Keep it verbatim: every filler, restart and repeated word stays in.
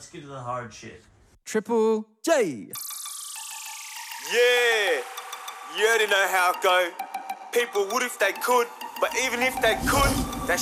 let's get to the hard shit. Triple J. Yeah, you already know how it go. People would if they could, but even if they could,